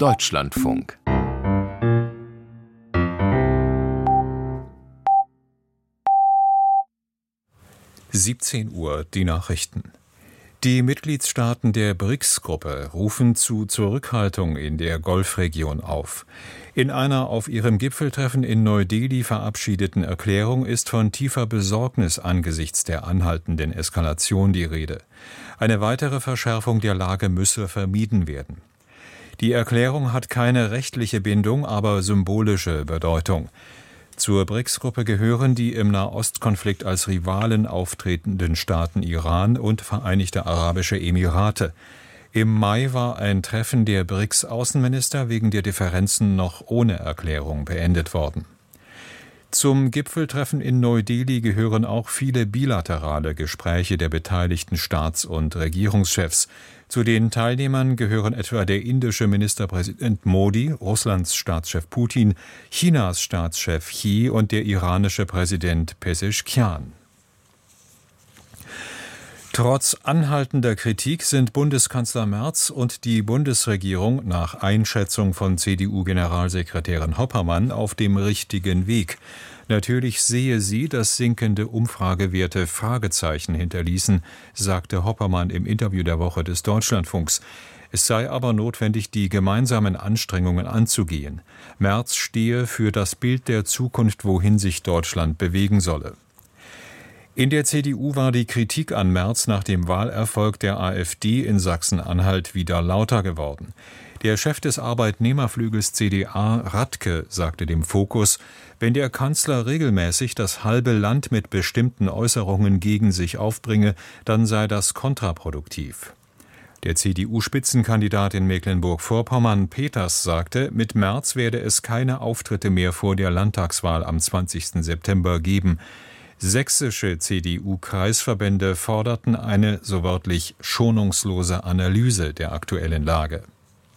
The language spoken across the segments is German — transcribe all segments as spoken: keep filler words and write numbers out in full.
Deutschlandfunk. siebzehn Uhr, die Nachrichten. Die Mitgliedstaaten der B R I C S-Gruppe rufen zu Zurückhaltung in der Golfregion auf. In einer auf ihrem Gipfeltreffen in Neu-Delhi verabschiedeten Erklärung ist von tiefer Besorgnis angesichts der anhaltenden Eskalation die Rede. Eine weitere Verschärfung der Lage müsse vermieden werden. Die Erklärung hat keine rechtliche Bindung, aber symbolische Bedeutung. Zur B R I C S-Gruppe gehören die im Nahostkonflikt als Rivalen auftretenden Staaten Iran und Vereinigte Arabische Emirate. Im Mai war ein Treffen der B R I C S-Außenminister wegen der Differenzen noch ohne Erklärung beendet worden. Zum Gipfeltreffen in Neu-Delhi gehören auch viele bilaterale Gespräche der beteiligten Staats- und Regierungschefs. Zu den Teilnehmern gehören etwa der indische Ministerpräsident Modi, Russlands Staatschef Putin, Chinas Staatschef Xi und der iranische Präsident Pezeshkian. Trotz anhaltender Kritik sind Bundeskanzler Merz und die Bundesregierung nach Einschätzung von C D U-Generalsekretärin Hoppermann auf dem richtigen Weg. Natürlich sehe sie, dass sinkende Umfragewerte Fragezeichen hinterließen, sagte Hoppermann im Interview der Woche des Deutschlandfunks. Es sei aber notwendig, die gemeinsamen Anstrengungen anzugehen. Merz stehe für das Bild der Zukunft, wohin sich Deutschland bewegen solle. In der C D U war die Kritik an Merz nach dem Wahlerfolg der AfD in Sachsen-Anhalt wieder lauter geworden. Der Chef des Arbeitnehmerflügels C D A, Radke, sagte dem Fokus, wenn der Kanzler regelmäßig das halbe Land mit bestimmten Äußerungen gegen sich aufbringe, dann sei das kontraproduktiv. Der C D U-Spitzenkandidat in Mecklenburg-Vorpommern, Peters, sagte, mit Merz werde es keine Auftritte mehr vor der Landtagswahl am zwanzigsten September geben. Sächsische C D U-Kreisverbände forderten eine, so wörtlich, schonungslose Analyse der aktuellen Lage.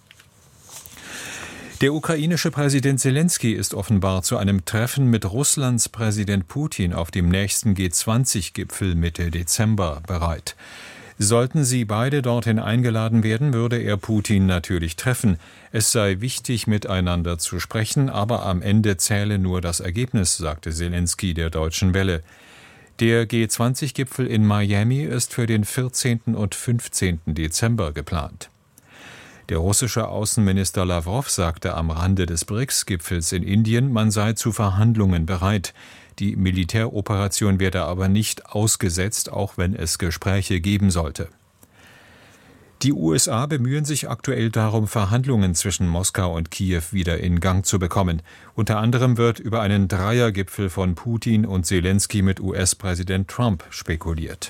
Der ukrainische Präsident Selenskyj ist offenbar zu einem Treffen mit Russlands Präsident Putin auf dem nächsten G zwanzig Gipfel Mitte Dezember bereit. Sollten sie beide dorthin eingeladen werden, würde er Putin natürlich treffen. Es sei wichtig, miteinander zu sprechen, aber am Ende zähle nur das Ergebnis, sagte Selenskyj der Deutschen Welle. Der G zwanzig Gipfel in Miami ist für den vierzehnten und fünfzehnten Dezember geplant. Der russische Außenminister Lawrow sagte am Rande des B R I C S-Gipfels in Indien, man sei zu Verhandlungen bereit. Die Militäroperation werde aber nicht ausgesetzt, auch wenn es Gespräche geben sollte. Die U S A bemühen sich aktuell darum, Verhandlungen zwischen Moskau und Kiew wieder in Gang zu bekommen. Unter anderem wird über einen Dreiergipfel von Putin und Selenskyj mit U S-Präsident Trump spekuliert.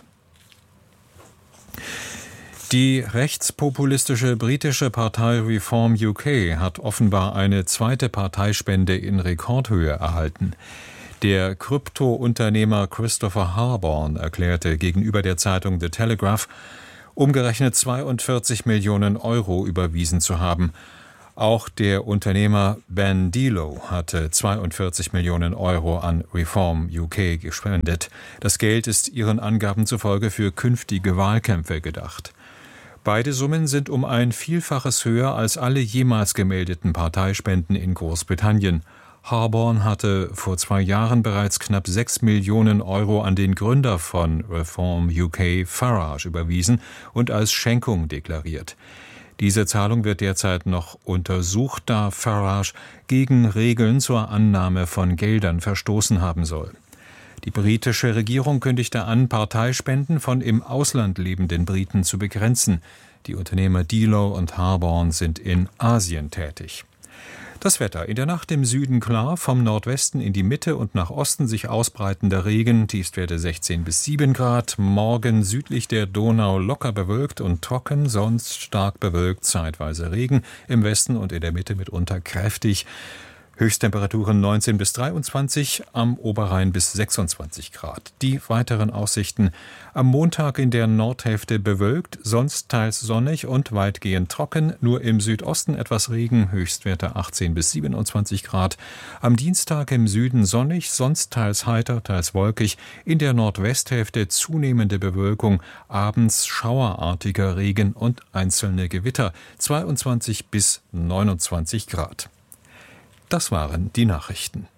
Die rechtspopulistische britische Partei Reform U K hat offenbar eine zweite Parteispende in Rekordhöhe erhalten. Der Krypto-Unternehmer Christopher Harborn erklärte gegenüber der Zeitung The Telegraph, umgerechnet zweiundvierzig Millionen Euro überwiesen zu haben. Auch der Unternehmer Ben Dilo hatte zweiundvierzig Millionen Euro an Reform U K gespendet. Das Geld ist ihren Angaben zufolge für künftige Wahlkämpfe gedacht. Beide Summen sind um ein Vielfaches höher als alle jemals gemeldeten Parteispenden in Großbritannien. Harborn hatte vor zwei Jahren bereits knapp sechs Millionen Euro an den Gründer von Reform U K, Farage, überwiesen und als Schenkung deklariert. Diese Zahlung wird derzeit noch untersucht, da Farage gegen Regeln zur Annahme von Geldern verstoßen haben soll. Die britische Regierung kündigte an, Parteispenden von im Ausland lebenden Briten zu begrenzen. Die Unternehmer Dilo und Harborn sind in Asien tätig. Das Wetter: in der Nacht im Süden klar, vom Nordwesten in die Mitte und nach Osten sich ausbreitender Regen, Tiefstwerte sechzehn bis sieben Grad. Morgen südlich der Donau locker bewölkt und trocken, sonst stark bewölkt, zeitweise Regen, im Westen und in der Mitte mitunter kräftig. Höchsttemperaturen neunzehn bis dreiundzwanzig, am Oberrhein bis sechsundzwanzig Grad. Die weiteren Aussichten: am Montag in der Nordhälfte bewölkt, sonst teils sonnig und weitgehend trocken, nur im Südosten etwas Regen, Höchstwerte achtzehn bis siebenundzwanzig Grad. Am Dienstag im Süden sonnig, sonst teils heiter, teils wolkig, in der Nordwesthälfte zunehmende Bewölkung, abends schauerartiger Regen und einzelne Gewitter, zweiundzwanzig bis neunundzwanzig Grad. Das waren die Nachrichten.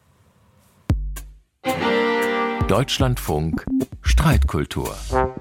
Deutschlandfunk Streitkultur.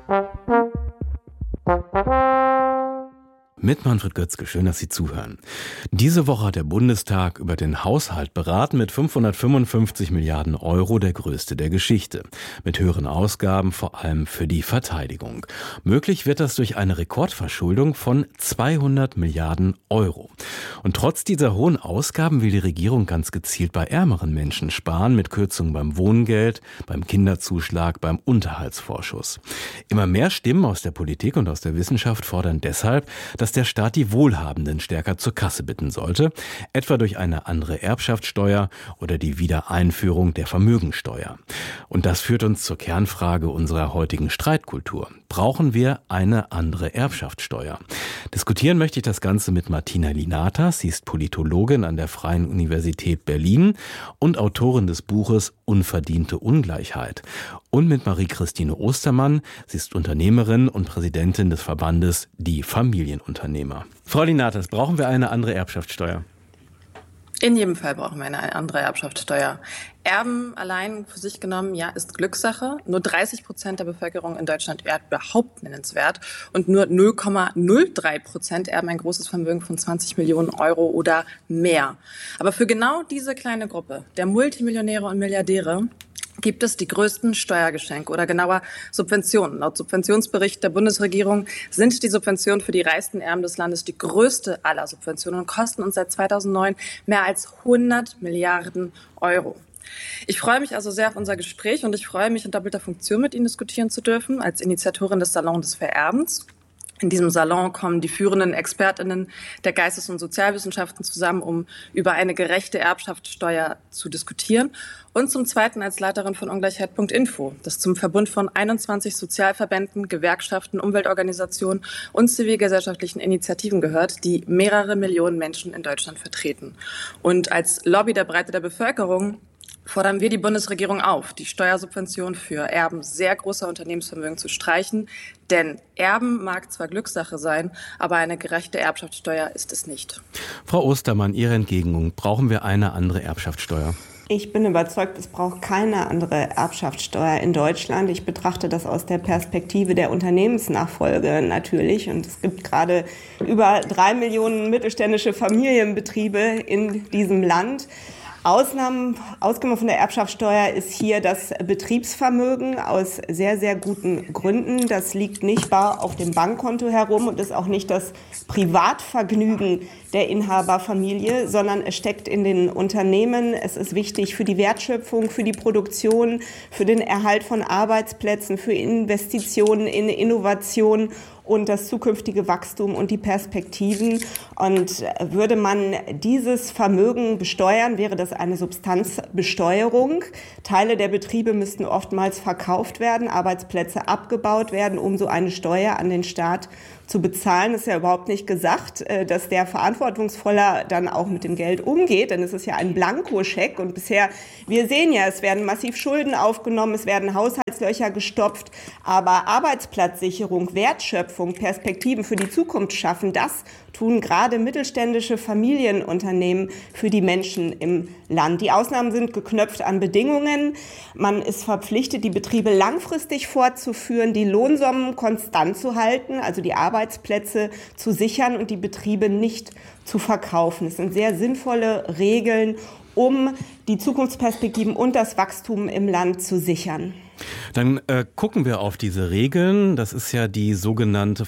Mit Manfred Götzke, schön, dass Sie zuhören. Diese Woche hat der Bundestag über den Haushalt beraten mit fünfhundertfünfundfünfzig Milliarden Euro, der größte der Geschichte. Mit höheren Ausgaben, vor allem für die Verteidigung. Möglich wird das durch eine Rekordverschuldung von zweihundert Milliarden Euro. Und trotz dieser hohen Ausgaben will die Regierung ganz gezielt bei ärmeren Menschen sparen, mit Kürzungen beim Wohngeld, beim Kinderzuschlag, beim Unterhaltsvorschuss. Immer mehr Stimmen aus der Politik und aus der Wissenschaft fordern deshalb, dass der Staat die Wohlhabenden stärker zur Kasse bitten sollte, etwa durch eine andere Erbschaftssteuer oder die Wiedereinführung der Vermögensteuer. Und das führt uns zur Kernfrage unserer heutigen Streitkultur. Brauchen wir eine andere Erbschaftssteuer? Diskutieren möchte ich das Ganze mit Martina Linatas. Sie ist Politologin an der Freien Universität Berlin und Autorin des Buches Unverdiente Ungleichheit. Und mit Marie-Christine Ostermann. Sie ist Unternehmerin und Präsidentin des Verbandes Die Familienunternehmer. Frau Linatas, brauchen wir eine andere Erbschaftssteuer? In jedem Fall brauchen wir eine andere Erbschaftssteuer. Erben allein für sich genommen, ja, ist Glückssache. Nur dreißig Prozent der Bevölkerung in Deutschland erbt überhaupt nennenswert und nur null Komma null drei Prozent erben ein großes Vermögen von zwanzig Millionen Euro oder mehr. Aber für genau diese kleine Gruppe der Multimillionäre und Milliardäre gibt es die größten Steuergeschenke oder genauer Subventionen. Laut Subventionsbericht der Bundesregierung sind die Subventionen für die reichsten Erben des Landes die größte aller Subventionen und kosten uns seit zweitausendneun mehr als hundert Milliarden Euro. Ich freue mich also sehr auf unser Gespräch und ich freue mich, in doppelter Funktion mit Ihnen diskutieren zu dürfen, als Initiatorin des Salons des Vererbens. In diesem Salon kommen die führenden ExpertInnen der Geistes- und Sozialwissenschaften zusammen, um über eine gerechte Erbschaftssteuer zu diskutieren. Und zum Zweiten als Leiterin von Ungleichheit Punkt info, das zum Verbund von einundzwanzig Sozialverbänden, Gewerkschaften, Umweltorganisationen und zivilgesellschaftlichen Initiativen gehört, die mehrere Millionen Menschen in Deutschland vertreten. Und als Lobby der Breite der Bevölkerung fordern wir die Bundesregierung auf, die Steuersubvention für Erben sehr großer Unternehmensvermögen zu streichen. Denn Erben mag zwar Glückssache sein, aber eine gerechte Erbschaftssteuer ist es nicht. Frau Ostermann, Ihre Entgegnung. Brauchen wir eine andere Erbschaftssteuer? Ich bin überzeugt, es braucht keine andere Erbschaftssteuer in Deutschland. Ich betrachte das aus der Perspektive der Unternehmensnachfolge natürlich. Und es gibt gerade über drei Millionen mittelständische Familienbetriebe in diesem Land. Ausnahmen, ausgenommen von der Erbschaftssteuer ist hier das Betriebsvermögen aus sehr, sehr guten Gründen. Das liegt nicht bar auf dem Bankkonto herum und ist auch nicht das Privatvergnügen der Inhaberfamilie, sondern es steckt in den Unternehmen. Es ist wichtig für die Wertschöpfung, für die Produktion, für den Erhalt von Arbeitsplätzen, für Investitionen in Innovation und das zukünftige Wachstum und die Perspektiven. Und würde man dieses Vermögen besteuern, wäre das eine Substanzbesteuerung. Teile der Betriebe müssten oftmals verkauft werden, Arbeitsplätze abgebaut werden, um so eine Steuer an den Staat zu bezahlen. Es ist ja überhaupt nicht gesagt, dass der verantwortungsvoller dann auch mit dem Geld umgeht, denn es ist ja ein Blankoscheck und bisher, wir sehen ja, es werden massiv Schulden aufgenommen, es werden Haushaltslöcher gestopft, aber Arbeitsplatzsicherung, Wertschöpfung, Perspektiven für die Zukunft schaffen, das tun gerade mittelständische Familienunternehmen für die Menschen im Land. Die Ausnahmen sind geknöpft an Bedingungen. Man ist verpflichtet, die Betriebe langfristig fortzuführen, die Lohnsummen konstant zu halten, also die Arbeitsplätze zu sichern und die Betriebe nicht zu verkaufen. Es sind sehr sinnvolle Regeln, um die Zukunftsperspektiven und das Wachstum im Land zu sichern. Dann äh, gucken wir auf diese Regeln. Das ist ja die sogenannte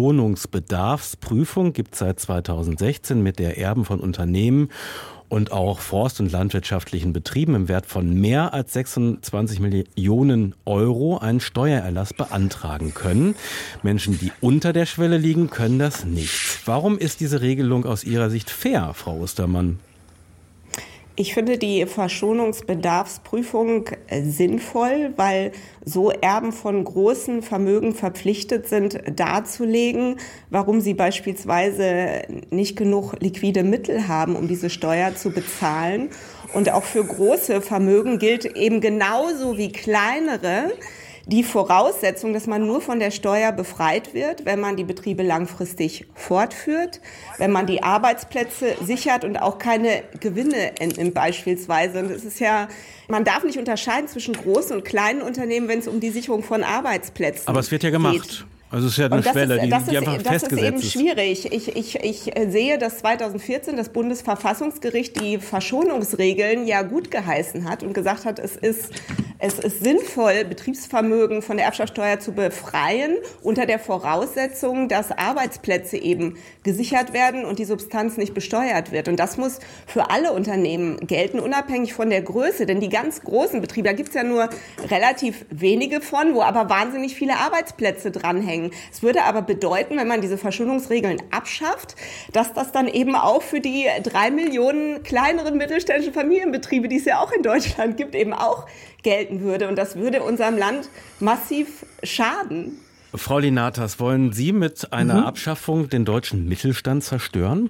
Verschonungsbedarfsprüfung, gibt es seit zweitausendsechzehn mit der Erben von Unternehmen und auch forst- und landwirtschaftlichen Betrieben im Wert von mehr als sechsundzwanzig Millionen Euro einen Steuererlass beantragen können. Menschen, die unter der Schwelle liegen, können das nicht. Warum ist diese Regelung aus Ihrer Sicht fair, Frau Ostermann? Ich finde die Verschonungsbedarfsprüfung sinnvoll, weil so Erben von großen Vermögen verpflichtet sind, darzulegen, warum sie beispielsweise nicht genug liquide Mittel haben, um diese Steuer zu bezahlen. Und auch für große Vermögen gilt eben genauso wie kleinere die Voraussetzung, dass man nur von der Steuer befreit wird, wenn man die Betriebe langfristig fortführt, wenn man die Arbeitsplätze sichert und auch keine Gewinne entnimmt beispielsweise. Und es ist ja, man darf nicht unterscheiden zwischen großen und kleinen Unternehmen, wenn es um die Sicherung von Arbeitsplätzen geht. Aber es wird ja gemacht. Geht. Also es ist ja eine Schwelle, die, ist, die einfach das festgesetzt ist. Das ist eben schwierig. Ich, ich, ich sehe, dass zweitausendvierzehn das Bundesverfassungsgericht die Verschonungsregeln ja gut geheißen hat und gesagt hat, es ist, es ist sinnvoll, Betriebsvermögen von der Erbschaftssteuer zu befreien, unter der Voraussetzung, dass Arbeitsplätze eben gesichert werden und die Substanz nicht besteuert wird. Und das muss für alle Unternehmen gelten, unabhängig von der Größe. Denn die ganz großen Betriebe, da gibt es ja nur relativ wenige von, wo aber wahnsinnig viele Arbeitsplätze dranhängen. Es würde aber bedeuten, wenn man diese Verschonungsregeln abschafft, dass das dann eben auch für die drei Millionen kleineren mittelständischen Familienbetriebe, die es ja auch in Deutschland gibt, eben auch gelten würde. Und das würde unserem Land massiv schaden. Frau Linatas, wollen Sie mit einer mhm. Abschaffung den deutschen Mittelstand zerstören?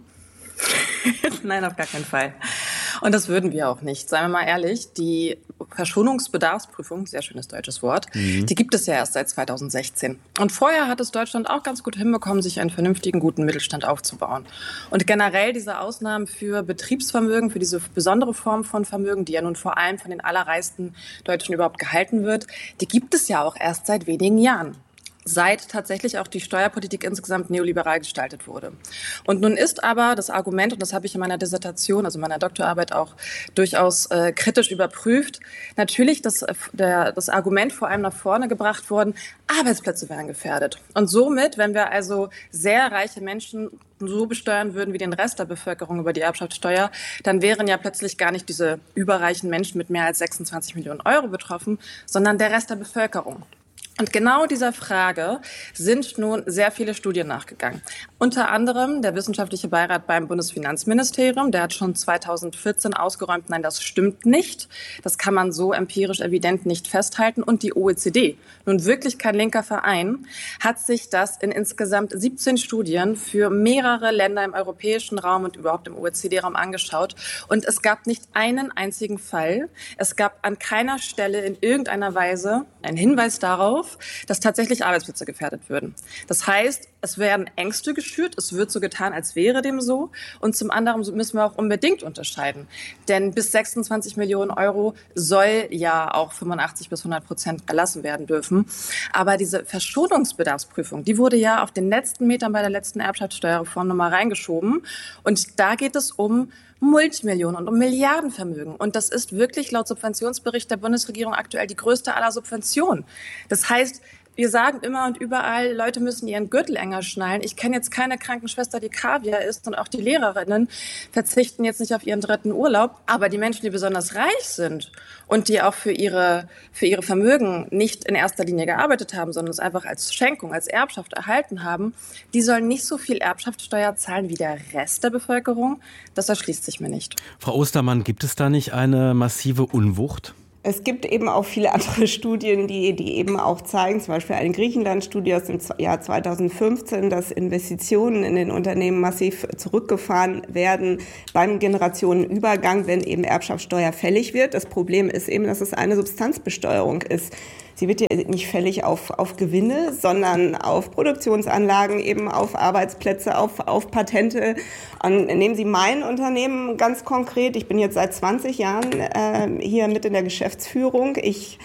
Nein, auf gar keinen Fall. Und das würden wir auch nicht. Seien wir mal ehrlich, die Verschonungsbedarfsprüfung, sehr schönes deutsches Wort, mhm. die gibt es ja erst seit zweitausendsechzehn. Und vorher hat es Deutschland auch ganz gut hinbekommen, sich einen vernünftigen, guten Mittelstand aufzubauen. Und generell diese Ausnahmen für Betriebsvermögen, für diese besondere Form von Vermögen, die ja nun vor allem von den allerreichsten Deutschen überhaupt gehalten wird, die gibt es ja auch erst seit wenigen Jahren. Seit tatsächlich auch die Steuerpolitik insgesamt neoliberal gestaltet wurde. Und nun ist aber das Argument, und das habe ich in meiner Dissertation, also meiner Doktorarbeit auch durchaus äh, kritisch überprüft, natürlich das, der, das Argument vor allem nach vorne gebracht worden, Arbeitsplätze wären gefährdet. Und somit, wenn wir also sehr reiche Menschen so besteuern würden wie den Rest der Bevölkerung über die Erbschaftssteuer, dann wären ja plötzlich gar nicht diese überreichen Menschen mit mehr als sechsundzwanzig Millionen Euro betroffen, sondern der Rest der Bevölkerung. Und genau dieser Frage sind nun sehr viele Studien nachgegangen. Unter anderem der wissenschaftliche Beirat beim Bundesfinanzministerium, der hat schon zweitausendvierzehn ausgeräumt, nein, das stimmt nicht. Das kann man so empirisch evident nicht festhalten. Und die O E C D, nun wirklich kein linker Verein, hat sich das in insgesamt siebzehn Studien für mehrere Länder im europäischen Raum und überhaupt im O E C D-Raum angeschaut. Und es gab nicht einen einzigen Fall. Es gab an keiner Stelle in irgendeiner Weise einen Hinweis darauf, dass tatsächlich Arbeitsplätze gefährdet würden. Das heißt, es werden Ängste geschürt, es wird so getan, als wäre dem so. Und zum anderen müssen wir auch unbedingt unterscheiden. Denn bis sechsundzwanzig Millionen Euro soll ja auch fünfundachtzig bis hundert Prozent erlassen werden dürfen. Aber diese Verschonungsbedarfsprüfung, die wurde ja auf den letzten Metern bei der letzten Erbschaftssteuerreform nochmal reingeschoben. Und da geht es um Multimillionen und um Milliardenvermögen. Und das ist wirklich laut Subventionsbericht der Bundesregierung aktuell die größte aller Subventionen. Das heißt, wir sagen immer und überall, Leute müssen ihren Gürtel enger schnallen. Ich kenne jetzt keine Krankenschwester, die Kaviar isst, und auch die Lehrerinnen verzichten jetzt nicht auf ihren dritten Urlaub. Aber die Menschen, die besonders reich sind und die auch für ihre, für ihre Vermögen nicht in erster Linie gearbeitet haben, sondern es einfach als Schenkung, als Erbschaft erhalten haben, die sollen nicht so viel Erbschaftssteuer zahlen wie der Rest der Bevölkerung. Das erschließt sich mir nicht. Frau Ostermann, gibt es da nicht eine massive Unwucht? Es gibt eben auch viele andere Studien, die, die eben auch zeigen, zum Beispiel eine Griechenland-Studie aus dem Jahr zweitausendfünfzehn, dass Investitionen in den Unternehmen massiv zurückgefahren werden beim Generationenübergang, wenn eben Erbschaftssteuer fällig wird. Das Problem ist eben, dass es eine Substanzbesteuerung ist. Sie wird ja nicht fällig auf, auf Gewinne, sondern auf Produktionsanlagen, eben auf Arbeitsplätze, auf, auf Patente. Und nehmen Sie mein Unternehmen ganz konkret. Ich bin jetzt seit zwanzig Jahren äh, hier mit in der Geschäftsführung. Ich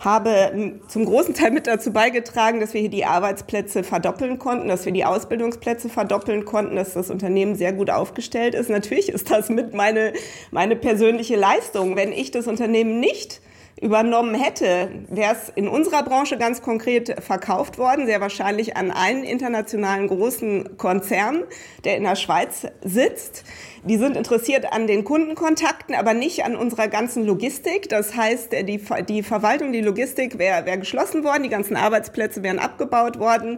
habe zum großen Teil mit dazu beigetragen, dass wir hier die Arbeitsplätze verdoppeln konnten, dass wir die Ausbildungsplätze verdoppeln konnten, dass das Unternehmen sehr gut aufgestellt ist. Natürlich ist das mit meine, meine persönliche Leistung. Wenn ich das Unternehmen nicht übernommen hätte, wäre es in unserer Branche ganz konkret verkauft worden, sehr wahrscheinlich an einen internationalen großen Konzern, der in der Schweiz sitzt. Die sind interessiert an den Kundenkontakten, aber nicht an unserer ganzen Logistik. Das heißt, die, die Verwaltung, die Logistik wäre wär geschlossen worden, die ganzen Arbeitsplätze wären abgebaut worden.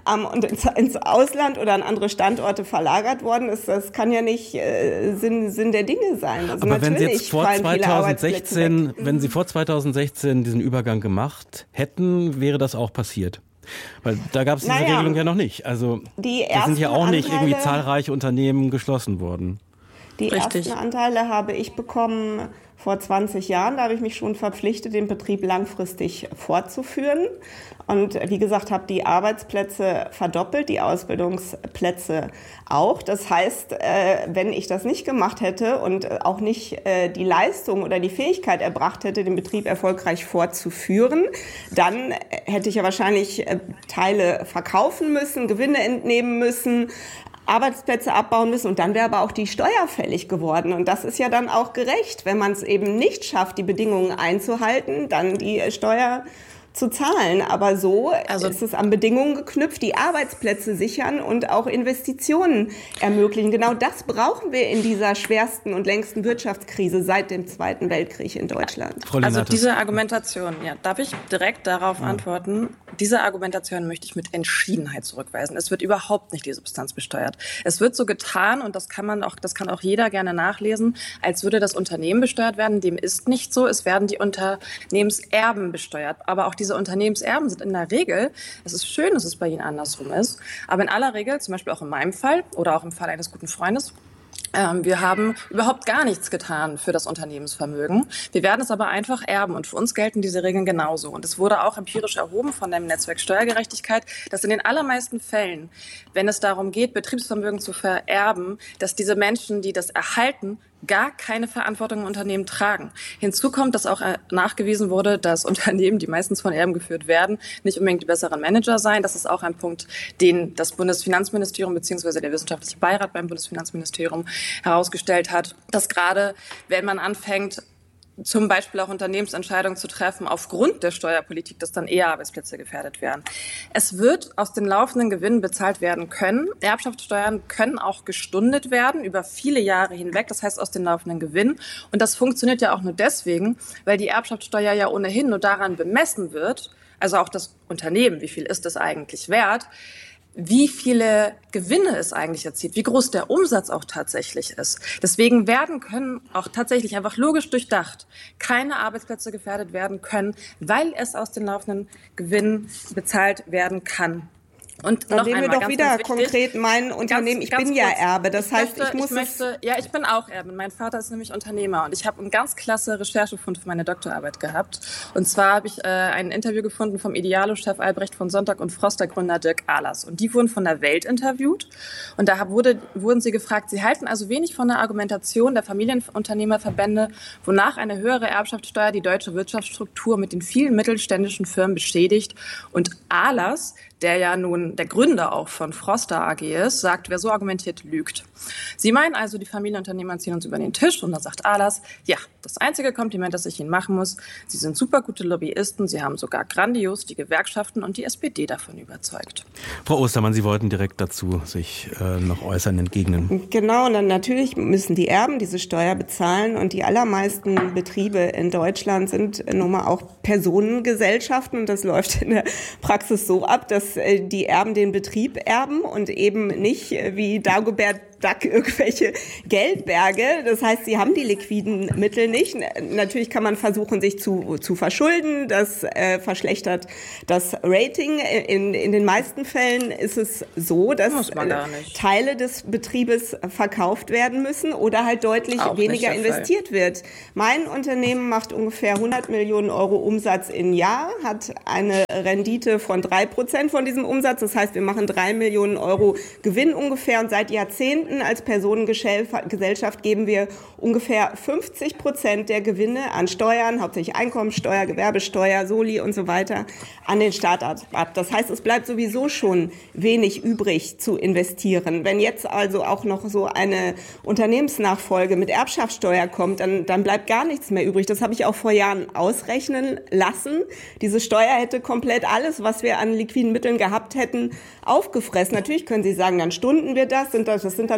ähm, und ins, ins Ausland oder an andere Standorte verlagert worden ist. Das kann ja nicht äh, Sinn, Sinn der Dinge sein. Also aber wenn Sie jetzt vor zweitausendsechzehn, wenn Sie mhm. vor zweitausendsechzehn diesen Übergang gemacht hätten, wäre das auch passiert? Weil da gab es diese naja, Regelung ja noch nicht. Also da sind ja auch nicht Anteile, irgendwie zahlreiche Unternehmen geschlossen worden. Die Richtig. ersten Anteile habe ich bekommen vor zwanzig Jahren. Da habe ich mich schon verpflichtet, den Betrieb langfristig fortzuführen. Und wie gesagt, habe die Arbeitsplätze verdoppelt, die Ausbildungsplätze auch. Das heißt, wenn ich das nicht gemacht hätte und auch nicht die Leistung oder die Fähigkeit erbracht hätte, den Betrieb erfolgreich fortzuführen, dann hätte ich ja wahrscheinlich Teile verkaufen müssen, Gewinne entnehmen müssen, Arbeitsplätze abbauen müssen und dann wäre aber auch die Steuer fällig geworden. Und das ist ja dann auch gerecht, wenn man es eben nicht schafft, die Bedingungen einzuhalten, dann die Steuer zu zahlen. Aber so also, ist es an Bedingungen geknüpft, die Arbeitsplätze sichern und auch Investitionen ermöglichen. Genau das brauchen wir in dieser schwersten und längsten Wirtschaftskrise seit dem Zweiten Weltkrieg in Deutschland. Also diese Argumentation, ja, darf ich direkt darauf ja. antworten? Diese Argumentation möchte ich mit Entschiedenheit zurückweisen. Es wird überhaupt nicht die Substanz besteuert. Es wird so getan, und das kann man auch, das kann auch jeder gerne nachlesen, als würde das Unternehmen besteuert werden. Dem ist nicht so. Es werden die Unternehmenserben besteuert. Aber auch diese Unternehmenserben sind in der Regel, es ist schön, dass es bei Ihnen andersrum ist, aber in aller Regel, zum Beispiel auch in meinem Fall oder auch im Fall eines guten Freundes, Ähm, wir haben überhaupt gar nichts getan für das Unternehmensvermögen. Wir werden es aber einfach erben und für uns gelten diese Regeln genauso. Und es wurde auch empirisch erhoben von dem Netzwerk Steuergerechtigkeit, dass in den allermeisten Fällen, wenn es darum geht, Betriebsvermögen zu vererben, dass diese Menschen, die das erhalten, gar keine Verantwortung im Unternehmen tragen. Hinzu kommt, dass auch nachgewiesen wurde, dass Unternehmen, die meistens von Erben geführt werden, nicht unbedingt die besseren Manager seien. Das ist auch ein Punkt, den das Bundesfinanzministerium bzw. der wissenschaftliche Beirat beim Bundesfinanzministerium herausgestellt hat, dass gerade, wenn man anfängt, zum Beispiel auch Unternehmensentscheidungen zu treffen aufgrund der Steuerpolitik, dass dann eher Arbeitsplätze gefährdet werden. Es wird aus den laufenden Gewinnen bezahlt werden können. Erbschaftssteuern können auch gestundet werden über viele Jahre hinweg, das heißt aus den laufenden Gewinnen. Und das funktioniert ja auch nur deswegen, weil die Erbschaftssteuer ja ohnehin nur daran bemessen wird, also auch das Unternehmen, wie viel ist es eigentlich wert, wie viele Gewinne es eigentlich erzielt, wie groß der Umsatz auch tatsächlich ist. Deswegen werden können auch tatsächlich einfach logisch durchdacht keine Arbeitsplätze gefährdet werden können, weil es aus den laufenden Gewinnen bezahlt werden kann. Und Dann noch nehmen einmal, wir doch ganz, wieder ganz wichtig, konkret mein Unternehmen. Ich ganz, bin ganz ja kurz, Erbe. Das ich heißt, möchte, ich muss ich möchte, ja, ich bin auch Erbe. Mein Vater ist nämlich Unternehmer und ich habe einen ganz klasse Recherchefund für meine Doktorarbeit gehabt. Und zwar habe ich äh, ein Interview gefunden vom Idealo-Chef Albrecht von Sonntag und Frost, der Gründer Dirk Ahlers. Und die wurden von der Welt interviewt. Und da wurde, wurden sie gefragt, sie halten also wenig von der Argumentation der Familienunternehmerverbände, wonach eine höhere Erbschaftssteuer die deutsche Wirtschaftsstruktur mit den vielen mittelständischen Firmen beschädigt. Und Ahlers, der ja nun der Gründer auch von Froster A G ist, sagt, wer so argumentiert, lügt. Sie meinen also, die Familienunternehmer ziehen uns über den Tisch und dann sagt Ahlers, ja, das einzige Kompliment, das ich Ihnen machen muss, Sie sind super gute Lobbyisten, Sie haben sogar grandios die Gewerkschaften und die S P D davon überzeugt. Frau Ostermann, Sie wollten direkt dazu sich äh, noch äußern, entgegnen. Genau, und dann natürlich müssen die Erben diese Steuer bezahlen und die allermeisten Betriebe in Deutschland sind nun mal auch Personengesellschaften und das läuft in der Praxis so ab, dass die Erben den Betrieb erben und eben nicht wie Dagobert Duck irgendwelche Geldberge. Das heißt, sie haben die liquiden Mittel nicht. Natürlich kann man versuchen, sich zu, zu verschulden. Das äh, verschlechtert das Rating. In, in den meisten Fällen ist es so, dass Teile des Betriebes verkauft werden müssen oder halt deutlich Auch weniger investiert Fall. wird. Mein Unternehmen macht ungefähr hundert Millionen Euro Umsatz im Jahr, hat eine Rendite von drei Prozent von diesem Umsatz. Das heißt, wir machen drei Millionen Euro Gewinn ungefähr und seit Jahrzehnten als Personengesellschaft geben wir ungefähr fünfzig Prozent der Gewinne an Steuern, hauptsächlich Einkommensteuer, Gewerbesteuer, Soli und so weiter, an den Staat ab. Das heißt, es bleibt sowieso schon wenig übrig zu investieren. Wenn jetzt also auch noch so eine Unternehmensnachfolge mit Erbschaftssteuer kommt, dann, dann bleibt gar nichts mehr übrig. Das habe ich auch vor Jahren ausrechnen lassen. Diese Steuer hätte komplett alles, was wir an liquiden Mitteln gehabt hätten, aufgefressen. Natürlich können Sie sagen, dann stunden wir das, und das sind dann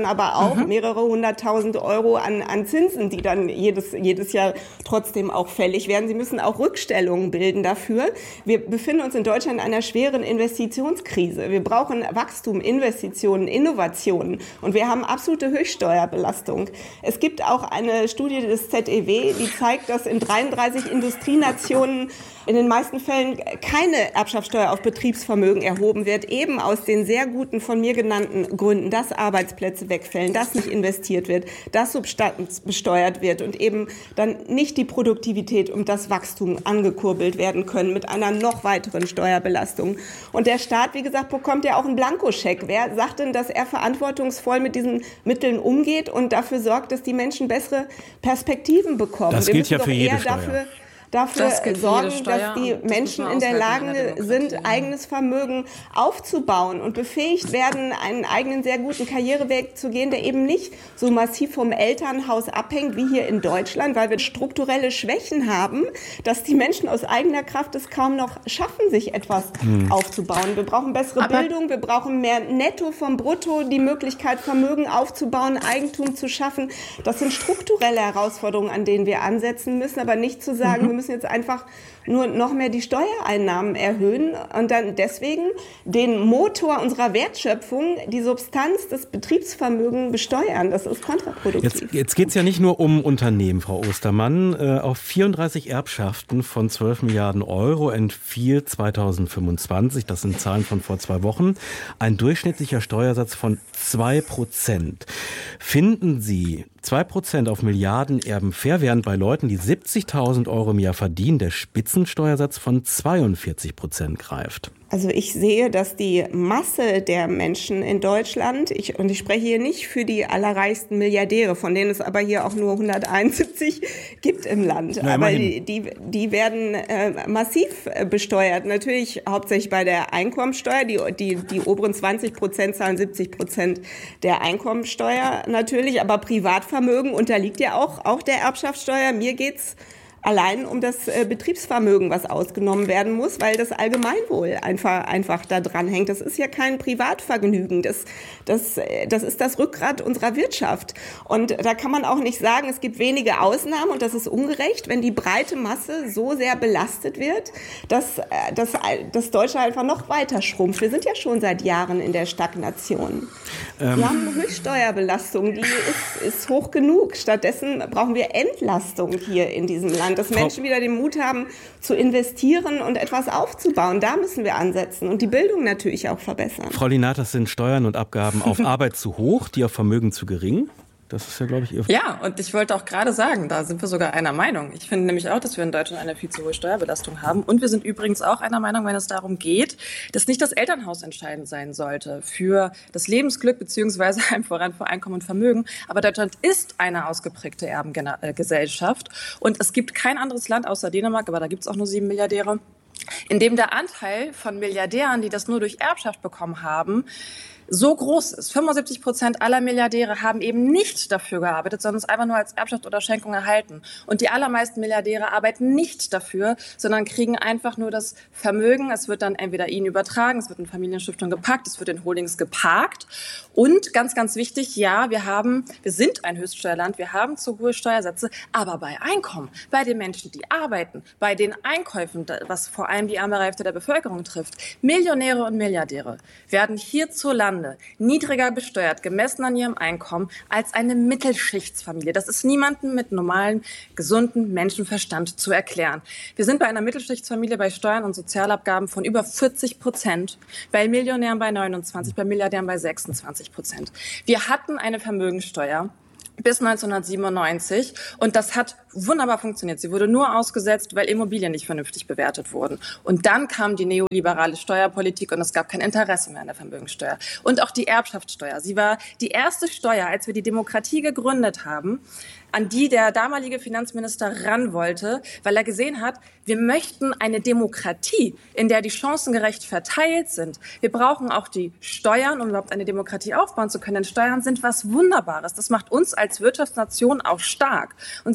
dann aber auch mhm. mehrere hunderttausend Euro an, an Zinsen, die dann jedes, jedes Jahr trotzdem auch fällig werden. Sie müssen auch Rückstellungen bilden dafür. Wir befinden uns in Deutschland in einer schweren Investitionskrise. Wir brauchen Wachstum, Investitionen, Innovationen und wir haben absolute Höchststeuerbelastung. Es gibt auch eine Studie des Z E W, die zeigt, dass in dreiunddreißig Industrienationen in den meisten Fällen keine Erbschaftssteuer auf Betriebsvermögen erhoben wird, eben aus den sehr guten von mir genannten Gründen, dass Arbeitsplätze wegfällen, dass nicht investiert wird, dass Substanz besteuert wird und eben dann nicht die Produktivität und das Wachstum angekurbelt werden können mit einer noch weiteren Steuerbelastung. Und der Staat, wie gesagt, bekommt ja auch einen Blankoscheck. Wer sagt denn, dass er verantwortungsvoll mit diesen Mitteln umgeht und dafür sorgt, dass die Menschen bessere Perspektiven bekommen? Das gilt ja für jede Steuer. Dafür, dafür sorgen, dass die Menschen in der Lage sind, eigenes Vermögen aufzubauen und befähigt werden, einen eigenen sehr guten Karriereweg zu gehen, der eben nicht so massiv vom Elternhaus abhängt wie hier in Deutschland, weil wir strukturelle Schwächen haben, dass die Menschen aus eigener Kraft es kaum noch schaffen, sich etwas hm. aufzubauen. Wir brauchen bessere Aber Bildung, wir brauchen mehr Netto vom Brutto, die Möglichkeit, Vermögen aufzubauen, Eigentum zu schaffen. Das sind strukturelle Herausforderungen, an denen wir ansetzen müssen, aber nicht zu sagen, mhm. wir müssen jetzt einfach nur noch mehr die Steuereinnahmen erhöhen und dann deswegen den Motor unserer Wertschöpfung, die Substanz des Betriebsvermögens besteuern. Das ist kontraproduktiv. Jetzt, jetzt geht es ja nicht nur um Unternehmen, Frau Ostermann. Äh, auf vierunddreißig Erbschaften von zwölf Milliarden Euro entfiel zweitausendfünfundzwanzig, das sind Zahlen von vor zwei Wochen, ein durchschnittlicher Steuersatz von zwei Prozent. Finden Sie zwei Prozent auf Milliardenerben fair, während bei Leuten, die siebzigtausend Euro im Jahr verdienen, der Spitzensteuersatz von zweiundvierzig Prozent greift? Also ich sehe, dass die Masse der Menschen in Deutschland, ich, und ich spreche hier nicht für die allerreichsten Milliardäre, von denen es aber hier auch nur hunderteinundsiebzig gibt im Land, Na, aber die, die, die werden äh, massiv besteuert. Natürlich hauptsächlich bei der Einkommensteuer, die, die, die oberen zwanzig Prozent zahlen siebzig Prozent der Einkommensteuer natürlich, aber Privatvermögen unterliegt ja auch, auch der Erbschaftssteuer. Mir geht's allein um das äh, Betriebsvermögen, was ausgenommen werden muss, weil das Allgemeinwohl einfach, einfach da dran hängt. Das ist ja kein Privatvergnügen. Das, das, das ist das Rückgrat unserer Wirtschaft. Und da kann man auch nicht sagen, es gibt wenige Ausnahmen und das ist ungerecht, wenn die breite Masse so sehr belastet wird, dass, dass, dass Deutschland einfach noch weiter schrumpft. Wir sind ja schon seit Jahren in der Stagnation. Ähm. Wir haben eine Höchststeuerbelastung, die ist, ist hoch genug. Stattdessen brauchen wir Entlastung hier in diesem Land. Dass Menschen wieder den Mut haben, zu investieren und etwas aufzubauen. Da müssen wir ansetzen und die Bildung natürlich auch verbessern. Frau Linathas, sind Steuern und Abgaben auf Arbeit zu hoch, die auf Vermögen zu gering? Das ist ja, glaube ich, Ihr... Ja, und ich wollte auch gerade sagen, da sind wir sogar einer Meinung. Ich finde nämlich auch, dass wir in Deutschland eine viel zu hohe Steuerbelastung haben. Und wir sind übrigens auch einer Meinung, wenn es darum geht, dass nicht das Elternhaus entscheidend sein sollte für das Lebensglück beziehungsweise einem Voran für Einkommen und Vermögen. Aber Deutschland ist eine ausgeprägte Erbengesellschaft. Und es gibt kein anderes Land außer Dänemark, aber da gibt es auch nur sieben Milliardäre, in dem der Anteil von Milliardären, die das nur durch Erbschaft bekommen haben, so groß ist. fünfundsiebzig Prozent aller Milliardäre haben eben nicht dafür gearbeitet, sondern es einfach nur als Erbschaft oder Schenkung erhalten. Und die allermeisten Milliardäre arbeiten nicht dafür, sondern kriegen einfach nur das Vermögen. Es wird dann entweder ihnen übertragen, es wird in Familienstiftung gepackt, es wird in Holdings geparkt. Und ganz, ganz wichtig, ja, wir haben, wir sind ein Höchststeuerland, wir haben zu hohe Steuersätze, aber bei Einkommen, bei den Menschen, die arbeiten, bei den Einkäufen, was vor allem die ärmere Hälfte der Bevölkerung trifft, Millionäre und Milliardäre werden hierzulande niedriger besteuert, gemessen an ihrem Einkommen, als eine Mittelschichtsfamilie. Das ist niemandem mit normalem, gesunden Menschenverstand zu erklären. Wir sind bei einer Mittelschichtsfamilie bei Steuern und Sozialabgaben von über vierzig Prozent, bei Millionären bei neunundzwanzig, bei Milliardären bei sechsundzwanzig Prozent. Wir hatten eine Vermögensteuer bis neunzehnhundertsiebenundneunzig und das hat wunderbar funktioniert. Sie wurde nur ausgesetzt, weil Immobilien nicht vernünftig bewertet wurden. Und dann kam die neoliberale Steuerpolitik und es gab kein Interesse mehr an der Vermögenssteuer. Und auch die Erbschaftssteuer. Sie war die erste Steuer, als wir die Demokratie gegründet haben, an die der damalige Finanzminister ran wollte, weil er gesehen hat, wir möchten eine Demokratie, in der die Chancen gerecht verteilt sind. Wir brauchen auch die Steuern, um überhaupt eine Demokratie aufbauen zu können. Denn Steuern sind was Wunderbares. Das macht uns als Wirtschaftsnation auch stark. Und Sie haben es selbst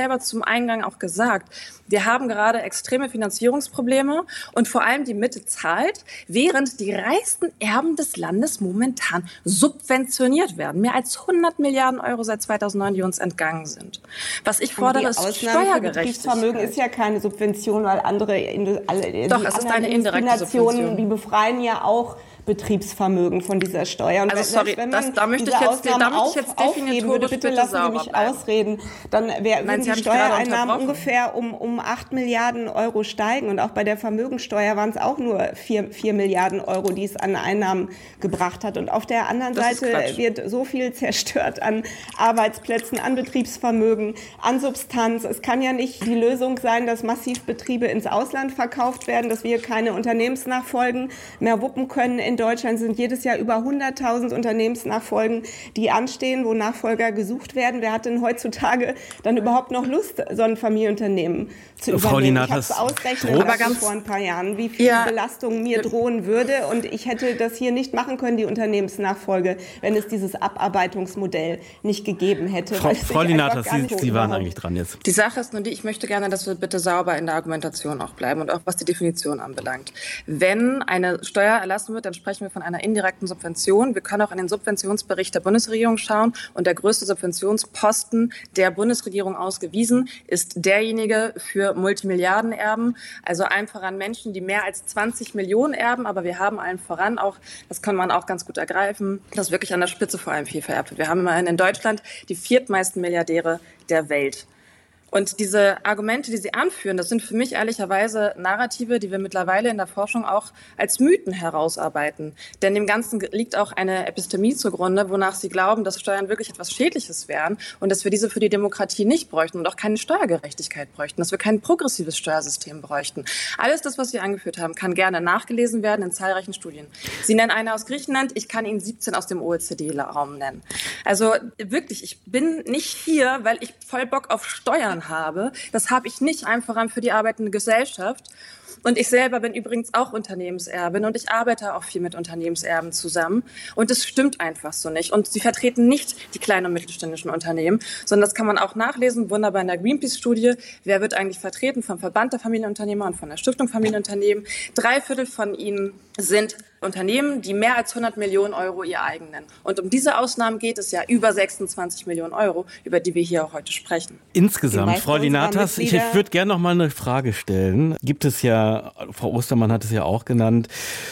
selber zum Eingang auch gesagt. Wir haben gerade extreme Finanzierungsprobleme und vor allem die Mitte zahlt, während die reichsten Erben des Landes momentan subventioniert werden. Mehr als hundert Milliarden Euro seit zweitausendneun, die uns entgangen sind. Was ich fordere, ist Steuergerechtigkeit. Betriebsvermögen ist ja keine Subvention, weil andere, alle, Doch, die es ist anderen eine indirekte Subvention. Die befreien ja auch Betriebsvermögen von dieser Steuer. Und also sorry, wenn das, man da möchte ich jetzt, da möchte ich jetzt aufheben würde, bitte, bitte lassen Sie mich bleiben. ausreden, dann wär, würden die Steuereinnahmen ungefähr um, um acht Milliarden Euro steigen. Und auch bei der Vermögensteuer waren es auch nur vier, vier Milliarden Euro, die es an Einnahmen gebracht hat. Und auf der anderen das Seite wird so viel zerstört an Arbeitsplätzen, an Betriebsvermögen, an Substanz. Es kann ja nicht die Lösung sein, dass massiv Betriebe ins Ausland verkauft werden, dass wir keine Unternehmensnachfolgen mehr wuppen können. In Deutschland sind jedes Jahr über hunderttausend Unternehmensnachfolgen, die anstehen, wo Nachfolger gesucht werden. Wer hat denn heutzutage dann überhaupt noch Lust, so ein Familienunternehmen zu übernehmen? Frau Linatas, ich habe es ausrechnen lassen vor ein paar Jahren, wie viel ja. Belastung mir drohen würde. Und ich hätte das hier nicht machen können, die Unternehmensnachfolge, wenn es dieses Abarbeitungsmodell nicht gegeben hätte. Frau, Frau Linatas, Sie, Sie waren eigentlich dran jetzt. Die Sache ist nur die, ich möchte gerne, dass wir bitte sauber in der Argumentation auch bleiben und auch was die Definition anbelangt. Wenn eine Steuer erlassen wird, dann sprechen wir von einer indirekten Subvention. Wir können auch in den Subventionsbericht der Bundesregierung schauen und der größte Subventionsposten der Bundesregierung ausgewiesen ist derjenige für Multimilliardenerben, also allen voran Menschen, die mehr als zwanzig Millionen erben, aber wir haben allen voran auch, das kann man auch ganz gut ergreifen, dass wirklich an der Spitze vor allem viel vererbt wird. Wir haben immerhin in Deutschland die viertmeisten Milliardäre der Welt. Und diese Argumente, die Sie anführen, das sind für mich ehrlicherweise Narrative, die wir mittlerweile in der Forschung auch als Mythen herausarbeiten. Denn dem Ganzen liegt auch eine Epistemie zugrunde, wonach Sie glauben, dass Steuern wirklich etwas Schädliches wären und dass wir diese für die Demokratie nicht bräuchten und auch keine Steuergerechtigkeit bräuchten, dass wir kein progressives Steuersystem bräuchten. Alles das, was Sie angeführt haben, kann gerne nachgelesen werden in zahlreichen Studien. Sie nennen eine aus Griechenland, ich kann Ihnen siebzehn aus dem O E C D-Raum nennen. Also wirklich, ich bin nicht hier, weil ich voll Bock auf Steuern habe. Das habe ich nicht einfach für die arbeitende Gesellschaft. Und ich selber bin übrigens auch Unternehmenserbin und ich arbeite auch viel mit Unternehmenserben zusammen. Und es stimmt einfach so nicht. Und sie vertreten nicht die kleinen und mittelständischen Unternehmen, sondern das kann man auch nachlesen, wunderbar in der Greenpeace-Studie. Wer wird eigentlich vertreten? Vom Verband der Familienunternehmer und von der Stiftung Familienunternehmen. Drei Viertel von ihnen sind Unternehmen, die mehr als hundert Millionen Euro ihr eigen nennen. Und um diese Ausnahmen geht es ja über sechsundzwanzig Millionen Euro, über die wir hier auch heute sprechen. Insgesamt, Frau Linatas, ich würde gerne noch mal eine Frage stellen. Gibt es ja, Frau Ostermann hat es ja auch genannt,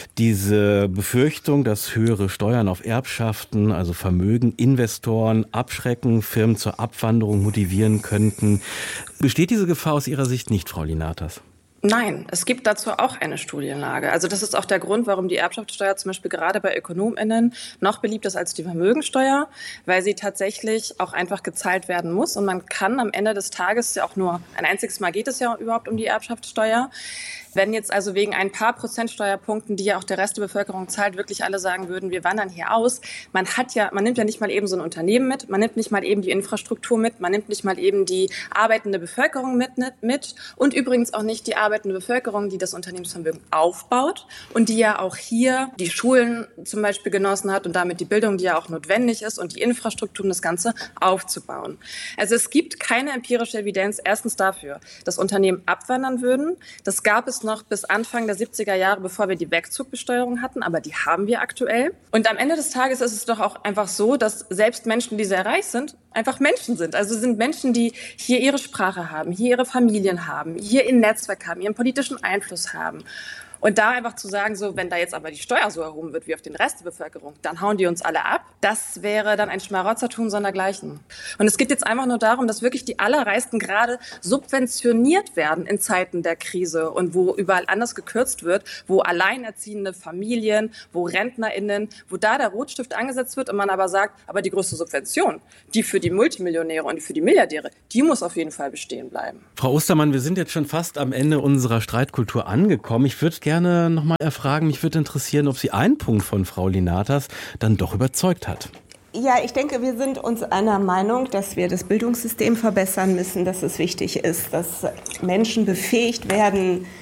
diese Befürchtung, dass höhere Steuern auf Erbschaften, also Vermögen, Investoren abschrecken, Firmen zur Abwanderung motivieren könnten. Besteht diese Gefahr aus Ihrer Sicht nicht, Frau Linatas? Nein, es gibt dazu auch eine Studienlage. Also das ist auch der Grund, warum die Erbschaftssteuer zum Beispiel gerade bei ÖkonomInnen noch beliebt ist als die Vermögensteuer, weil sie tatsächlich auch einfach gezahlt werden muss. Und man kann am Ende des Tages ja auch nur, ein einziges Mal geht es ja überhaupt um die Erbschaftssteuer. Wenn jetzt also wegen ein paar Prozentsteuerpunkten, die ja auch der Rest der Bevölkerung zahlt, wirklich alle sagen würden, wir wandern hier aus. Man hat ja, man nimmt ja nicht mal eben so ein Unternehmen mit, man nimmt nicht mal eben die Infrastruktur mit, man nimmt nicht mal eben die arbeitende Bevölkerung mit, mit und übrigens auch nicht die arbeitende Bevölkerung, die das Unternehmensvermögen aufbaut und die ja auch hier die Schulen zum Beispiel genossen hat und damit die Bildung, die ja auch notwendig ist und die Infrastruktur, um das Ganze aufzubauen. Also es gibt keine empirische Evidenz erstens dafür, dass Unternehmen abwandern würden. Das gab es noch bis Anfang der siebziger Jahre, bevor wir die Wegzugbesteuerung hatten, aber die haben wir aktuell. Und am Ende des Tages ist es doch auch einfach so, dass selbst Menschen, die sehr reich sind, einfach Menschen sind. Also sind Menschen, die hier ihre Sprache haben, hier ihre Familien haben, hier ihr Netzwerk haben, ihren politischen Einfluss haben. Und da einfach zu sagen, so, wenn da jetzt aber die Steuer so erhoben wird wie auf den Rest der Bevölkerung, dann hauen die uns alle ab. Das wäre dann ein Schmarotzertum sondergleichen. Und es geht jetzt einfach nur darum, dass wirklich die Allerreichsten gerade subventioniert werden in Zeiten der Krise und wo überall anders gekürzt wird, wo alleinerziehende Familien, wo RentnerInnen, wo da der Rotstift angesetzt wird und man aber sagt, aber die größte Subvention, die für die Multimillionäre und die für die Milliardäre, die muss auf jeden Fall bestehen bleiben. Frau Ostermann, wir sind jetzt schon fast am Ende unserer Streitkultur angekommen. Ich würde gerne gerne nochmal erfragen. Mich würde interessieren, ob Sie einen Punkt von Frau Linatas dann doch überzeugt hat. Ja, ich denke, wir sind uns einer Meinung, dass wir das Bildungssystem verbessern müssen, dass es wichtig ist, dass Menschen befähigt werden,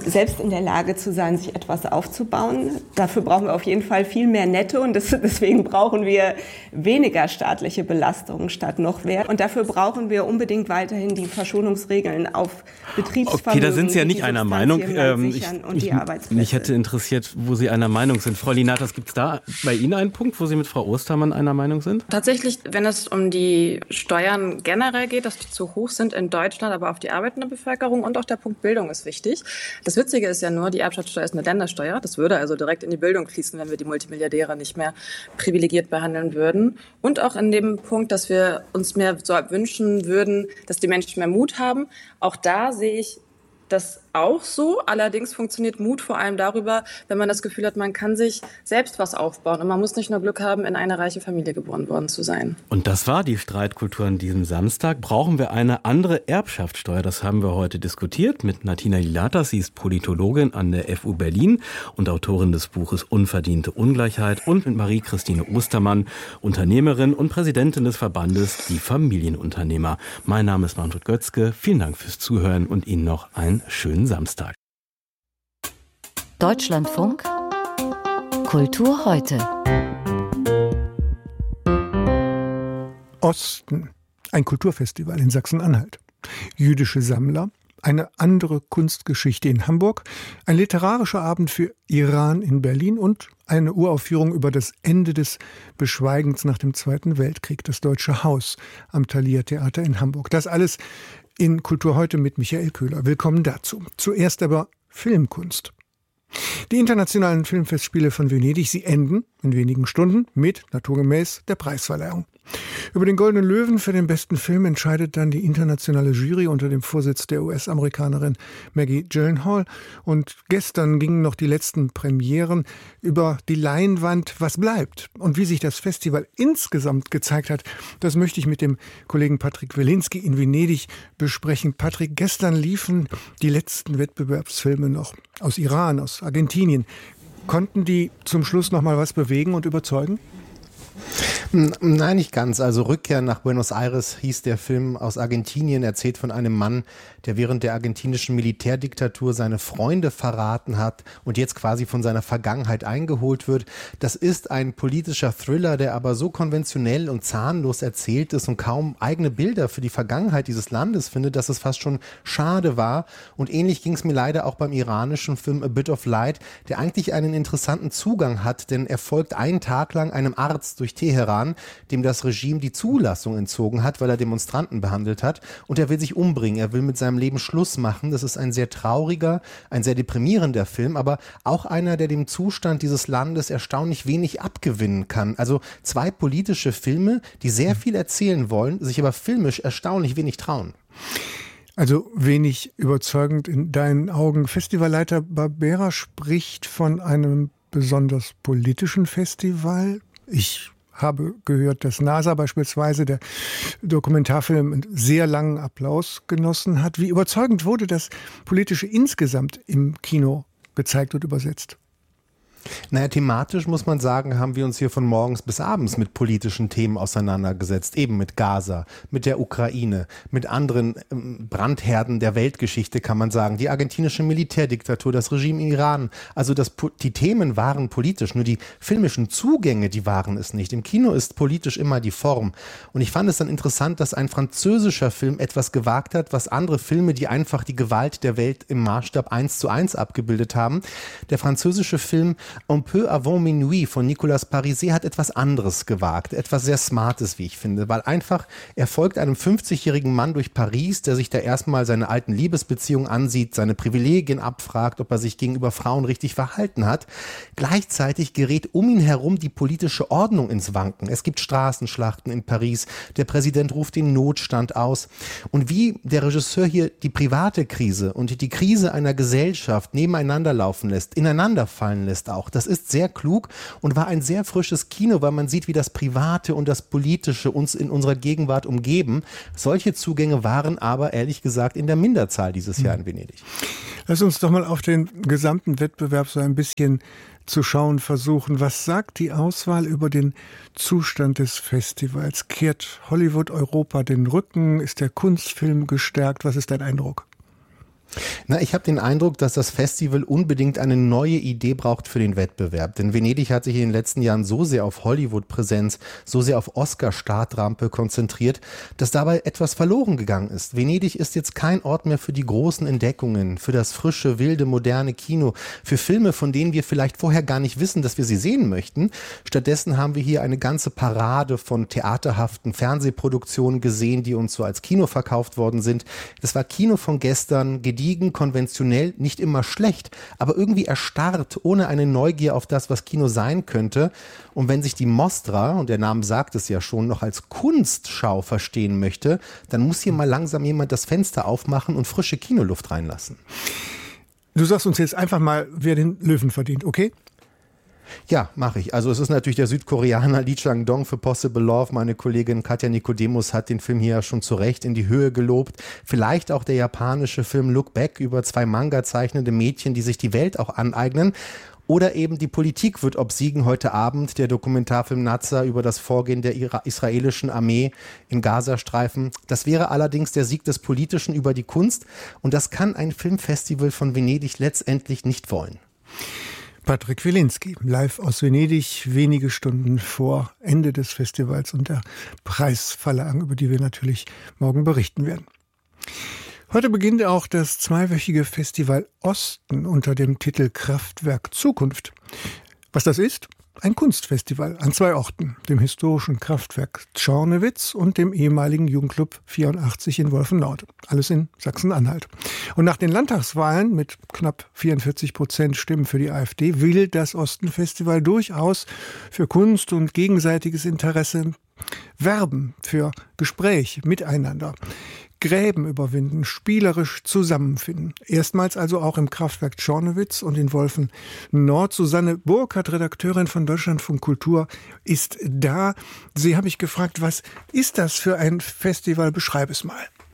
selbst in der Lage zu sein, sich etwas aufzubauen. Dafür brauchen wir auf jeden Fall viel mehr Netto und das, deswegen brauchen wir weniger staatliche Belastungen statt noch mehr. Und dafür brauchen wir unbedingt weiterhin die Verschonungsregeln auf Betriebsvermögen. Okay, da sind Sie ja nicht einer Meinung. Ähm, ich, und die ich, mich hätte interessiert, wo Sie einer Meinung sind. Frau Linatas, gibt es da bei Ihnen einen Punkt, wo Sie mit Frau Ostermann einer Meinung sind? Tatsächlich, wenn es um die Steuern generell geht, dass die zu hoch sind in Deutschland, aber auf die arbeitende Bevölkerung und auch der Punkt Bildung ist wichtig. Das Witzige ist ja nur, die Erbschaftssteuer ist eine Ländersteuer. Das würde also direkt in die Bildung fließen, wenn wir die Multimilliardäre nicht mehr privilegiert behandeln würden. Und auch in dem Punkt, dass wir uns mehr so wünschen würden, dass die Menschen mehr Mut haben. Auch da sehe ich das auch so. Allerdings funktioniert Mut vor allem darüber, wenn man das Gefühl hat, man kann sich selbst was aufbauen. Und man muss nicht nur Glück haben, in eine reiche Familie geboren worden zu sein. Und das war die Streitkultur an diesem Samstag. Brauchen wir eine andere Erbschaftssteuer? Das haben wir heute diskutiert mit Natina Linatas. Sie ist Politologin an der F U Berlin und Autorin des Buches Unverdiente Ungleichheit. Und mit Marie-Christine Ostermann, Unternehmerin und Präsidentin des Verbandes Die Familienunternehmer. Mein Name ist Manfred Götzke. Vielen Dank fürs Zuhören und Ihnen noch einen schönen Samstag. Deutschlandfunk Kultur heute. Osten, ein Kulturfestival in Sachsen-Anhalt. Jüdische Sammler, eine andere Kunstgeschichte in Hamburg, ein literarischer Abend für Iran in Berlin und eine Uraufführung über das Ende des Beschweigens nach dem Zweiten Weltkrieg, das Deutsche Haus am Thalia Theater in Hamburg. Das alles in Kultur heute mit Michael Köhler. Willkommen dazu. Zuerst aber Filmkunst. Die internationalen Filmfestspiele von Venedig, sie enden in wenigen Stunden mit, naturgemäß, der Preisverleihung. Über den Goldenen Löwen für den besten Film entscheidet dann die internationale Jury unter dem Vorsitz der U S-Amerikanerin Maggie Gyllenhaal. Und gestern gingen noch die letzten Premieren über die Leinwand. Was bleibt? Und wie sich das Festival insgesamt gezeigt hat, das möchte ich mit dem Kollegen Patrick Wilinski in Venedig besprechen. Patrick, gestern liefen die letzten Wettbewerbsfilme noch aus Iran, aus Argentinien. Konnten die zum Schluss noch mal was bewegen und überzeugen? Nein, nicht ganz. Also Rückkehr nach Buenos Aires hieß der Film aus Argentinien, erzählt von einem Mann, der während der argentinischen Militärdiktatur seine Freunde verraten hat und jetzt quasi von seiner Vergangenheit eingeholt wird. Das ist ein politischer Thriller, der aber so konventionell und zahnlos erzählt ist und kaum eigene Bilder für die Vergangenheit dieses Landes findet, dass es fast schon schade war. Und ähnlich ging es mir leider auch beim iranischen Film A Bit of Light, der eigentlich einen interessanten Zugang hat, denn er folgt einen Tag lang einem Arzt durch Teheran, dem das Regime die Zulassung entzogen hat, weil er Demonstranten behandelt hat. Und er will sich umbringen, er will mit seinem Leben Schluss machen. Das ist ein sehr trauriger, ein sehr deprimierender Film, aber auch einer, der dem Zustand dieses Landes erstaunlich wenig abgewinnen kann. Also zwei politische Filme, die sehr viel erzählen wollen, sich aber filmisch erstaunlich wenig trauen. Also wenig überzeugend in deinen Augen. Festivalleiter Barbera spricht von einem besonders politischen Festival. Ich habe gehört, dass NASA beispielsweise, der Dokumentarfilm, einen sehr langen Applaus genossen hat. Wie überzeugend wurde das Politische insgesamt im Kino gezeigt und übersetzt? Naja, thematisch muss man sagen, haben wir uns hier von morgens bis abends mit politischen Themen auseinandergesetzt. Eben mit Gaza, mit der Ukraine, mit anderen ähm, Brandherden der Weltgeschichte, kann man sagen. Die argentinische Militärdiktatur, das Regime im Iran. Also das, die Themen waren politisch, nur die filmischen Zugänge, die waren es nicht. Im Kino ist politisch immer die Form. Und ich fand es dann interessant, dass ein französischer Film etwas gewagt hat, was andere Filme, die einfach die Gewalt der Welt im Maßstab eins zu eins abgebildet haben. Der französische Film Un peu avant minuit von Nicolas Parisé hat etwas anderes gewagt, etwas sehr Smartes, wie ich finde, weil einfach, er folgt einem fünfzigjährigen Mann durch Paris, der sich da erstmal seine alten Liebesbeziehungen ansieht, seine Privilegien abfragt, ob er sich gegenüber Frauen richtig verhalten hat. Gleichzeitig gerät um ihn herum die politische Ordnung ins Wanken. Es gibt Straßenschlachten in Paris, der Präsident ruft den Notstand aus. Und wie der Regisseur hier die private Krise und die Krise einer Gesellschaft nebeneinander laufen lässt, ineinander fallen lässt auch, das ist sehr klug und war ein sehr frisches Kino, weil man sieht, wie das Private und das Politische uns in unserer Gegenwart umgeben. Solche Zugänge waren aber, ehrlich gesagt, in der Minderzahl dieses Jahr in Venedig. Lass uns doch mal auf den gesamten Wettbewerb so ein bisschen zu schauen versuchen. Was sagt die Auswahl über den Zustand des Festivals? Kehrt Hollywood Europa den Rücken? Ist der Kunstfilm gestärkt? Was ist dein Eindruck? Na, ich habe den Eindruck, dass das Festival unbedingt eine neue Idee braucht für den Wettbewerb. Denn Venedig hat sich in den letzten Jahren so sehr auf Hollywood-Präsenz, so sehr auf Oscar-Startrampe konzentriert, dass dabei etwas verloren gegangen ist. Venedig ist jetzt kein Ort mehr für die großen Entdeckungen, für das frische, wilde, moderne Kino, für Filme, von denen wir vielleicht vorher gar nicht wissen, dass wir sie sehen möchten. Stattdessen haben wir hier eine ganze Parade von theaterhaften Fernsehproduktionen gesehen, die uns so als Kino verkauft worden sind. Das war Kino von gestern, gediegen, konventionell, nicht immer schlecht, aber irgendwie erstarrt, ohne eine Neugier auf das, was Kino sein könnte. Und wenn sich die Mostra, und der Name sagt es ja schon, noch als Kunstschau verstehen möchte, dann muss hier mal langsam jemand das Fenster aufmachen und frische Kinoluft reinlassen. Du sagst uns jetzt einfach mal, wer den Löwen verdient, okay? Ja, mache ich. Also es ist natürlich der Südkoreaner Lee Chang-dong für Possible Love. Meine Kollegin Katja Nikodemus hat den Film hier ja schon zu Recht in die Höhe gelobt. Vielleicht auch der japanische Film Look Back über zwei Manga zeichnende Mädchen, die sich die Welt auch aneignen. Oder eben die Politik wird obsiegen heute Abend, der Dokumentarfilm Nazar über das Vorgehen der israelischen Armee im Gazastreifen. Das wäre allerdings der Sieg des Politischen über die Kunst. Und das kann ein Filmfestival von Venedig letztendlich nicht wollen. Patrick Wilinski, live aus Venedig, wenige Stunden vor Ende des Festivals und der Preisverleihung, über die wir natürlich morgen berichten werden. Heute beginnt auch das zweiwöchige Festival Osten unter dem Titel Kraftwerk Zukunft. Was das ist? Ein Kunstfestival an zwei Orten, dem historischen Kraftwerk Czornewitz und dem ehemaligen Jugendclub vierundachtzig in Wolfennord. Alles in Sachsen-Anhalt. Und nach den Landtagswahlen mit knapp vierundvierzig Prozent Stimmen für die AfD will das Ostenfestival durchaus für Kunst und gegenseitiges Interesse werben, für Gespräch miteinander. Gräben überwinden, spielerisch zusammenfinden. Erstmals also auch im Kraftwerk Czornewitz und in Wolfennord. Susanne Burkhardt, Redakteurin von Deutschlandfunk Kultur, ist da. Sie habe ich gefragt, was ist das für ein Festival? Beschreib es mal.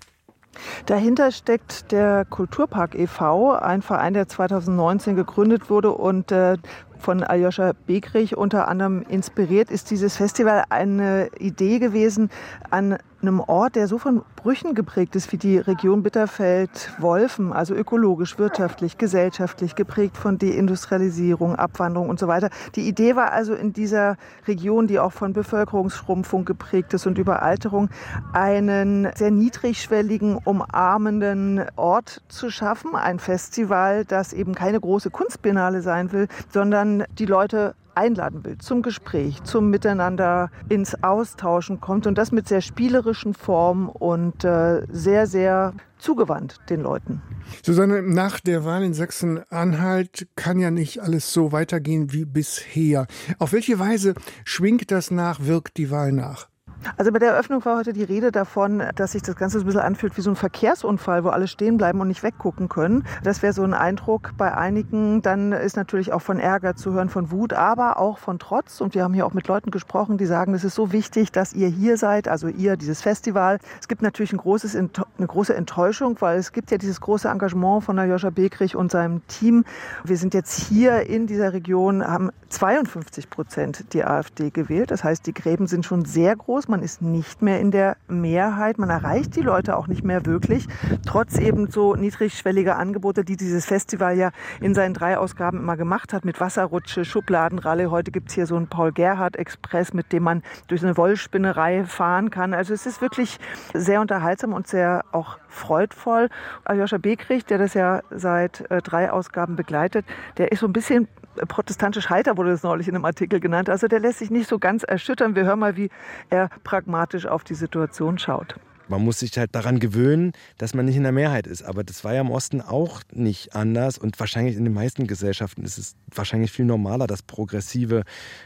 Dahinter steckt der Kulturpark e V, ein Verein, der zweitausendneunzehn gegründet wurde und äh, von Aljoscha Bekrich unter anderem inspiriert ist dieses Festival eine Idee gewesen, an einem Ort, der so von Brüchen geprägt ist wie die Region Bitterfeld-Wolfen, also ökologisch, wirtschaftlich, gesellschaftlich geprägt von Deindustrialisierung, Abwanderung und so weiter. Die Idee war also in dieser Region, die auch von Bevölkerungsschrumpfung geprägt ist und Überalterung, einen sehr niedrigschwelligen, umarmenden Ort zu schaffen. Ein Festival, das eben keine große Kunstbiennale sein will, sondern die Leute einladen will zum Gespräch, zum Miteinander ins Austauschen kommt und das mit sehr spielerischen Formen und äh, sehr, sehr zugewandt den Leuten. Susanne, nach der Wahl in Sachsen-Anhalt kann ja nicht alles so weitergehen wie bisher. Auf welche Weise schwingt das nach, wirkt die Wahl nach? Also bei der Eröffnung war heute die Rede davon, dass sich das Ganze so ein bisschen anfühlt wie so ein Verkehrsunfall, wo alle stehen bleiben und nicht weggucken können. Das wäre so ein Eindruck bei einigen. Dann ist natürlich auch von Ärger zu hören, von Wut, aber auch von Trotz. Und wir haben hier auch mit Leuten gesprochen, die sagen, es ist so wichtig, dass ihr hier seid, also ihr, dieses Festival. Es gibt natürlich ein großes, eine große Enttäuschung, weil es gibt ja dieses große Engagement von Aljoscha Bekrich und seinem Team. Wir sind jetzt hier in dieser Region, haben zweiundfünfzig Prozent die AfD gewählt. Das heißt, die Gräben sind schon sehr groß. Man ist nicht mehr in der Mehrheit. Man erreicht die Leute auch nicht mehr wirklich. Trotz eben so niedrigschwelliger Angebote, die dieses Festival ja in seinen drei Ausgaben immer gemacht hat, mit Wasserrutsche, Schubladenralle. Heute gibt es hier so einen Paul-Gerhardt-Express, mit dem man durch eine Wollspinnerei fahren kann. Also es ist wirklich sehr unterhaltsam und sehr auch freudvoll. Aljoscha Bekrich, der das ja seit äh, drei Ausgaben begleitet, der ist so ein bisschen protestantisch heiter, wurde das neulich in einem Artikel genannt. Also der lässt sich nicht so ganz erschüttern. Wir hören mal, wie er pragmatisch auf die Situation schaut. Man muss sich halt daran gewöhnen, dass man nicht in der Mehrheit ist. Aber das war ja im Osten auch nicht anders. Und wahrscheinlich in den meisten Gesellschaften ist es wahrscheinlich viel normaler, dass progressive,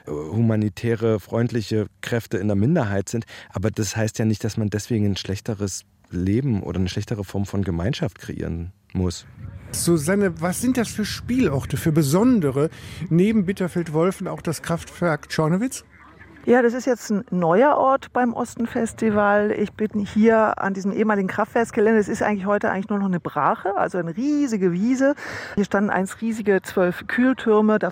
humanitäre, freundliche Kräfte in der Minderheit sind. Aber das heißt ja nicht, dass man deswegen ein schlechteres Leben oder eine schlechtere Form von Gemeinschaft kreieren muss. Susanne, was sind das für Spielorte, für besondere, neben Bitterfeld-Wolfen auch das Kraftwerk Czornewitz? Ja, das ist jetzt ein neuer Ort beim Ostenfestival. Ich bin hier an diesem ehemaligen Kraftwerksgelände. Es ist eigentlich heute eigentlich nur noch eine Brache, also eine riesige Wiese. Hier standen einst riesige zwölf Kühltürme.